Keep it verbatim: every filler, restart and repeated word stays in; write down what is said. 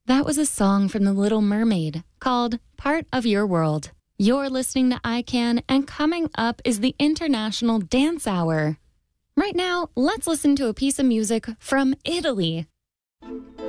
That was a song from The Little Mermaid called Part of Your World. You're listening to I Can, and coming up is the International Dance Hour. Right now, let's listen to a piece of music from Italy.